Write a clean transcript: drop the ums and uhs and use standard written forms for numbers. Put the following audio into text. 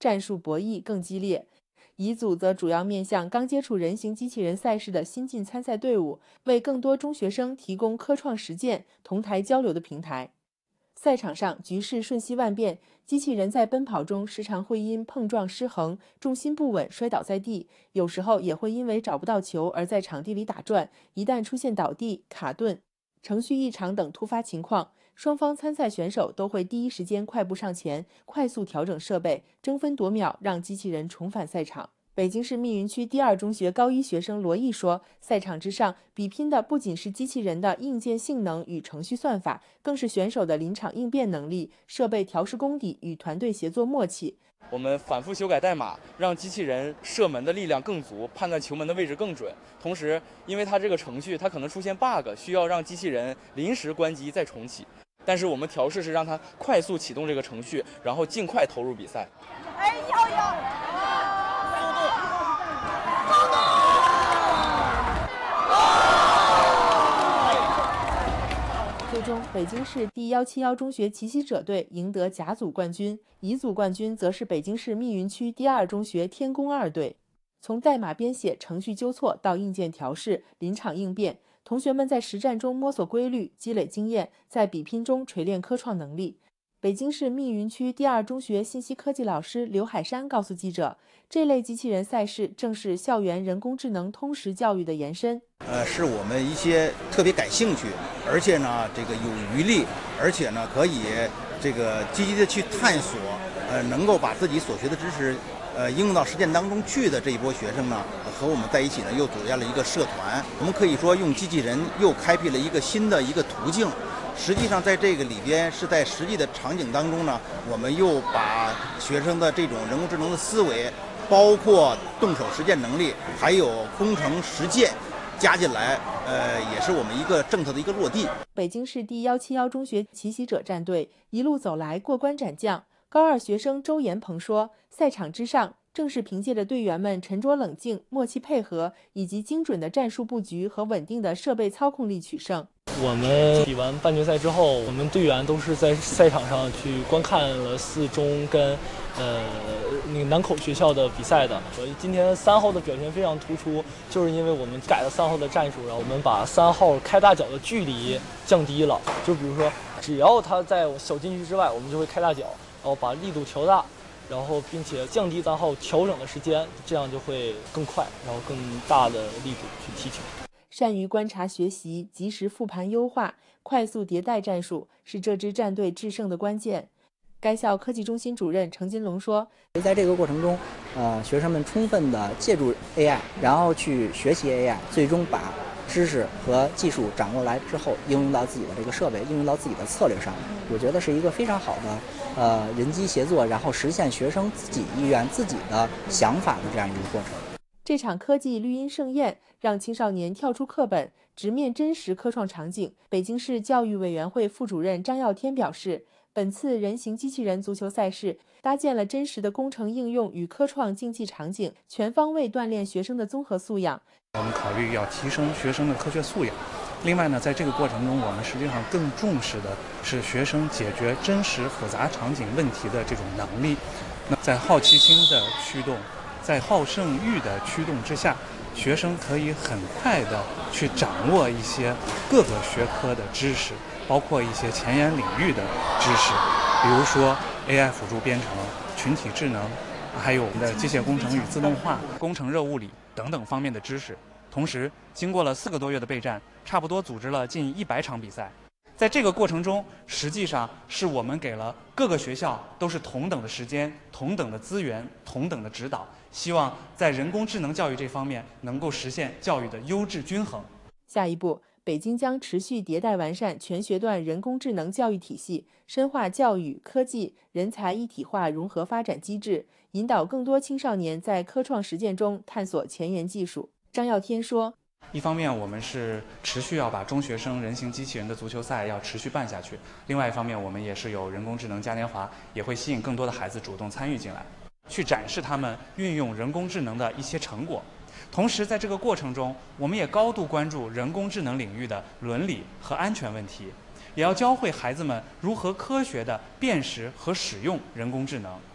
战术博弈更激烈。乙组则主要面向刚接触人形机器人赛事的新晋参赛队伍，为更多中学生提供科创实践、同台交流的平台。赛场上局势瞬息万变，机器人在奔跑中时常会因碰撞失衡、重心不稳摔倒在地，有时候也会因为找不到球而在场地里打转。一旦出现倒地、卡顿、程序异常等突发情况，双方参赛选手都会第一时间快步上前，快速调整设备，争分夺秒让机器人重返赛场。北京市密云区第二中学高一学生罗毅说，赛场之上比拼的不仅是机器人的硬件性能与程序算法，更是选手的临场应变能力、设备调试功底与团队协作默契。 我们反复修改代码，让机器人射门的力量更足，判断球门的位置更准。同时，因为它这个程序它可能出现 bug， 需要让机器人临时关机再重启。但是我们调试是让它快速启动这个程序，然后尽快投入比赛。 哎呦！ 最终，北京市第171中学奇袭者队赢得甲组冠军，乙组冠军则是北京市密云区第二中学天宫2队。从代码编写、程序纠错到硬件调试、临场应变，同学们在实战中摸索规律，积累经验，在比拼中锤炼科创能力。北京市密云区第二中学信息科技老师刘海山告诉记者，这类机器人赛事正是校园人工智能通识教育的延伸。 是我们一些特别感兴趣，而且呢这个有余力，而且呢可以这个积极的去探索，能够把自己所学的知识应用到实践当中去的这一波学生呢，和我们在一起呢又组建了一个社团。我们可以说用机器人又开辟了一个新的一个途径。实际上在这个里边是在实际的场景当中呢，我们又把学生的这种人工智能的思维，包括动手实践能力，还有工程实践加进来，也是我们一个政策的一个落地。 北京市第171中学奇袭者战队一路走来过关斩将。高2学生周延鹏说，赛场之上正是凭借着队员们沉着冷静、默契配合，以及精准的战术布局和稳定的设备操控力取胜。 我们比完半决赛之后，我们队员都是在赛场上去观看了4中跟那个南口学校的比赛的。今天3号的表现非常突出，就是因为我们改了3号的战术，然后我们把3号开大脚的距离降低了。就比如说，只要他在小禁区之外，我们就会开大脚，然后把力度调大，然后并且降低3号调整的时间，这样就会更快，然后更大的力度去踢球。 善于观察学习，及时复盘优化，快速迭代战术，是这支战队制胜的关键。该校科技中心主任程金龙说， 在这个过程中，学生们充分的借助 AI， 然后去学习 AI， 最终把知识和技术掌握来之后，应用到自己的这个设备，应用到自己的策略上。我觉得是一个非常好的人机协作，然后实现学生自己意愿、自己的想法的这样一个过程。 这场科技绿茵盛宴让青少年跳出课本，直面真实科创场景。北京市教育委员会副主任张耀天表示，本次人形机器人足球赛事搭建了真实的工程应用与科创竞技场景，全方位锻炼学生的综合素养。 我们考虑要提升学生的科学素养。另外呢，在这个过程中，我们实际上更重视的是学生解决真实复杂场景问题的这种能力。那在好奇心的驱动，在好胜欲的驱动之下，学生可以很快的去掌握一些各个学科的知识，包括一些前沿领域的知识，比如说 AI 辅助编程、群体智能，还有我们的机械工程与自动化、工程热物理等等方面的知识。同时，经过了4个多月的备战，差不多组织了近100场比赛。在这个过程中，实际上是我们给了各个学校都是同等的时间、同等的资源、同等的指导，希望在人工智能教育这方面能够实现教育的优质均衡。 下一步，北京将持续迭代完善全学段人工智能教育体系，深化教育、科技、人才一体化融合发展机制，引导更多青少年在科创实践中探索前沿技术。张耀天说， 一方面我们是持续要把中学生人形机器人的足球赛要持续办下去，另外一方面我们也是有人工智能嘉年华，也会吸引更多的孩子主动参与进来，去展示他们运用人工智能的一些成果。同时在这个过程中，我们也高度关注人工智能领域的伦理和安全问题，也要教会孩子们如何科学地辨识和使用人工智能。